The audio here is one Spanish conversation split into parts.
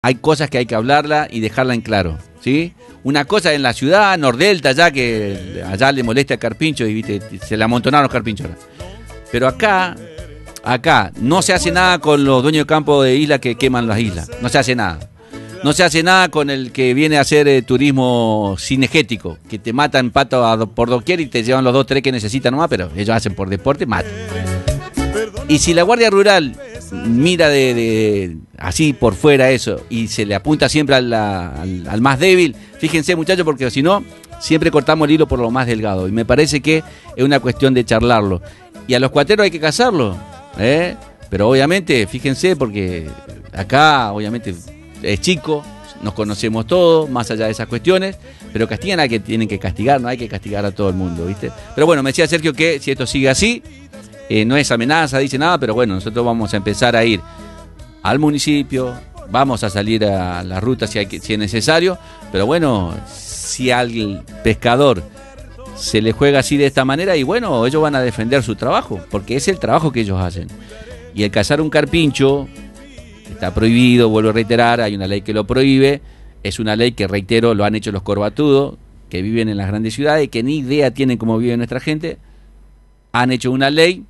hay cosas que hay que hablarla y dejarla en claro, ¿sí? Una cosa en la ciudad, Nordelta, allá que allá le molesta el carpincho y viste, se le amontonaron los carpinchos. Pero acá no se hace nada con los dueños de campo de isla que queman las islas. No se hace nada. No se hace nada con el que viene a hacer turismo cinegético, que te matan pato por doquier y te llevan los 2, 3 que necesitan nomás, pero ellos hacen por deporte, matan. Y si la Guardia Rural mira de así por fuera eso y se le apunta siempre al más débil, fíjense muchachos, porque si no, siempre cortamos el hilo por lo más delgado. Y me parece que es una cuestión de charlarlo. Y a los cuateros hay que cazarlo, pero obviamente, fíjense, porque acá obviamente es chico, nos conocemos todos, más allá de esas cuestiones, pero castigan a que tienen que castigar, no hay que castigar a todo el mundo, ¿viste? Pero bueno, me decía Sergio que si esto sigue así, no es amenaza, dice nada, pero bueno, nosotros vamos a empezar a ir al municipio, vamos a salir a las rutas si es necesario, pero bueno, si al pescador se le juega así de esta manera, y bueno, ellos van a defender su trabajo, porque es el trabajo que ellos hacen. Y el cazar un carpincho está prohibido, vuelvo a reiterar, hay una ley que lo prohíbe, es una ley que, reitero, lo han hecho los corbatudos, que viven en las grandes ciudades, que ni idea tienen cómo vive nuestra gente, han hecho una ley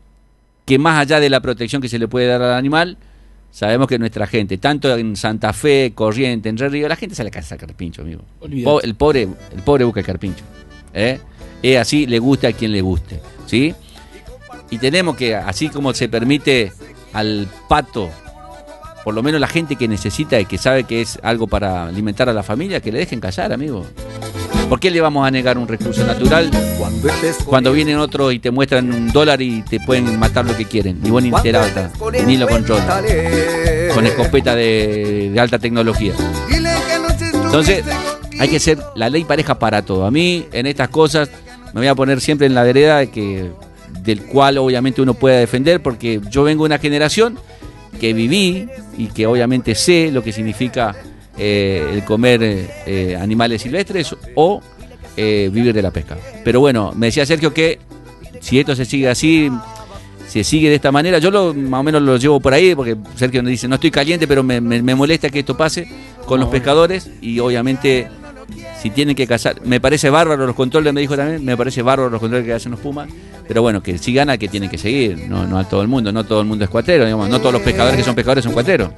que más allá de la protección que se le puede dar al animal, sabemos que nuestra gente, tanto en Santa Fe, Corrientes, Entre Ríos, la gente sale a cazar carpincho, amigo. El pobre busca el carpincho. Es así, le gusta a quien le guste, ¿sí? Y tenemos que, así como se permite al pato, por lo menos la gente que necesita y que sabe que es algo para alimentar a la familia, que le dejen cazar, amigo. ¿Por qué le vamos a negar un recurso natural cuando vienen otros y te muestran $1 y te pueden matar lo que quieren? Ni vos ni te enterás, ni lo controlan, con escopeta de alta tecnología. Entonces, hay que ser la ley pareja para todo. A mí, en estas cosas, me voy a poner siempre en la vereda del cual obviamente uno pueda defender, porque yo vengo de una generación que viví y que obviamente sé lo que significa el comer animales silvestres o vivir de la pesca. Pero bueno, me decía Sergio que si esto se sigue así, se sigue de esta manera, yo más o menos lo llevo por ahí, porque Sergio nos dice, no estoy caliente, pero me molesta que esto pase con los pescadores, y obviamente si tienen que cazar, me parece bárbaro los controles, me dijo también, me parece bárbaro los controles que hacen los pumas, pero bueno, que si gana, que tienen que seguir, no a todo el mundo, no todo el mundo es cuatrero, digamos, no todos los pescadores que son pescadores son cuateros.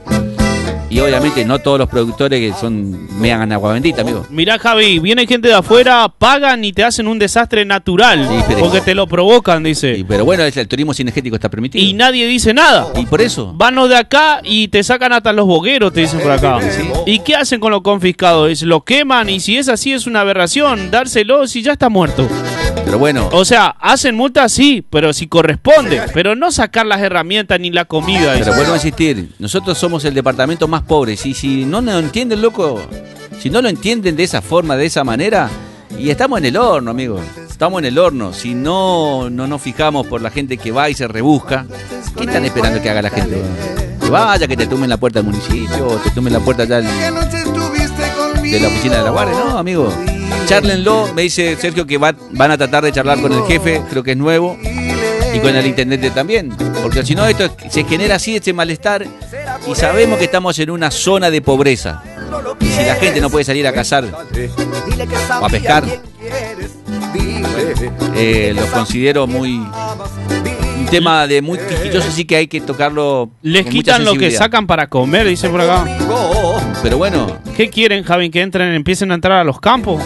Y obviamente no todos los productores que son mean agua bendita, amigo. Mirá, Javi, viene gente de afuera, pagan y te hacen un desastre natural, sí, porque te lo provocan, dice. Sí, pero bueno, el turismo cinegético está permitido. Y nadie dice nada. Y por eso. Van los de acá y te sacan hasta los bogueros, te dicen por acá. Sí. ¿Y qué hacen con lo confiscado? Lo queman, y si es así es una aberración, dárselo si ya está muerto. Pero bueno. O sea, hacen multas sí, pero si corresponde, pero no sacar las herramientas ni la comida. Pero vuelvo a insistir, nosotros somos el departamento más pobre, y si no nos entienden, loco, si no lo entienden de esa forma, de esa manera, y estamos en el horno, amigo, estamos en el horno. Si no nos fijamos por la gente que va y se rebusca, ¿qué están esperando que haga la gente? Que vaya, que te tumben la puerta del municipio, te tumben la puerta allá de la oficina de la Guardia, no, amigo. Chárlenlo, me dice Sergio que van a tratar de charlar con el jefe, creo que es nuevo, y con el intendente también, porque si no esto se genera así este malestar, y sabemos que estamos en una zona de pobreza, y si la gente no puede salir a cazar o a pescar, lo considero un tema de muy quisquilloso, así que hay que tocarlo. Les quitan lo que sacan para comer, dice por acá. Pero bueno, ¿qué quieren, Javi? ¿Que empiecen a entrar a los campos?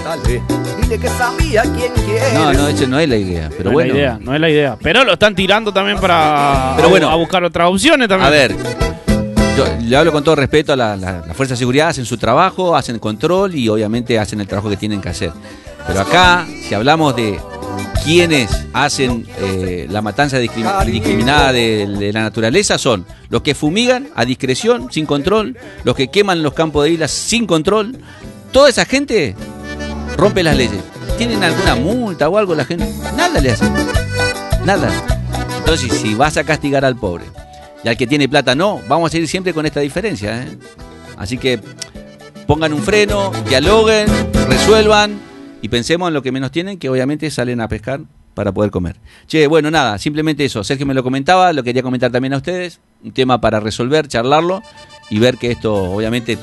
No, eso no es la idea. Pero no bueno, no es la idea. Pero lo están tirando también para a buscar otras opciones también. A ver, yo le hablo con todo respeto a la Fuerza de Seguridad, hacen su trabajo, hacen el control y obviamente hacen el trabajo que tienen que hacer. Pero acá, si hablamos de quienes hacen la matanza discriminada de la naturaleza, son los que fumigan a discreción, sin control, los que queman los campos de islas sin control. Toda esa gente rompe las leyes. ¿Tienen alguna multa o algo la gente? Nada le hacen. Nada. Entonces, si vas a castigar al pobre y al que tiene plata no, vamos a seguir siempre con esta diferencia, ¿eh? Así que pongan un freno, dialoguen, resuelvan y pensemos en lo que menos tienen, que obviamente salen a pescar para poder comer. Che, bueno, nada, simplemente eso. Sergio me lo comentaba, lo quería comentar también a ustedes. Un tema para resolver, charlarlo y ver que esto, obviamente,